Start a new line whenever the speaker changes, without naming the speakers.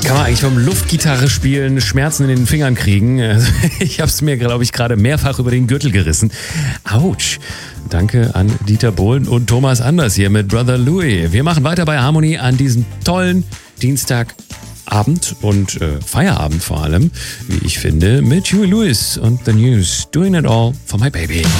Kann man eigentlich vom Luftgitarre spielen Schmerzen in den Fingern kriegen? Also, ich habe es mir, glaube ich, gerade mehrfach über den Gürtel gerissen. Autsch. Danke an Dieter Bohlen und Thomas Anders hier mit Brother Louie. Wir machen weiter bei Harmony an diesem tollen Dienstagabend und Feierabend vor allem, wie ich finde, mit Huey Lewis und The News. Doing it all for my baby.